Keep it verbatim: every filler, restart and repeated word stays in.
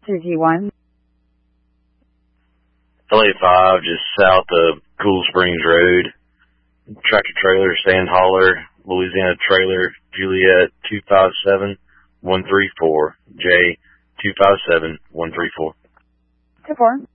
two G one. L A five, just south of Cool Springs Road. Tractor trailer, sand hauler, Louisiana trailer, Juliet two five seven one three four, J two five seven one three four. two four.